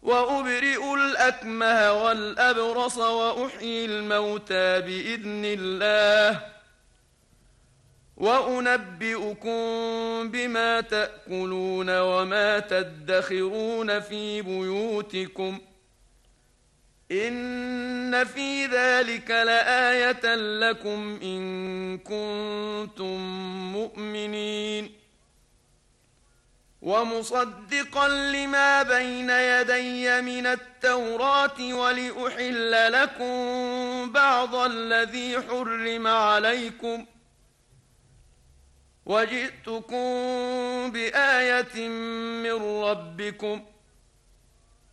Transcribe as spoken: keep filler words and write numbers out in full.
وأبرئ الأكمه والأبرص وأحيي الموتى بإذن الله وأنبئكم بما تأكلون وما تدخرون في بيوتكم إن في ذلك لآية لكم إن كنتم مؤمنين ومصدقا لما بين يدي من التوراة ولأحل لكم بعض الذي حرم عليكم وجئتكم بآية من ربكم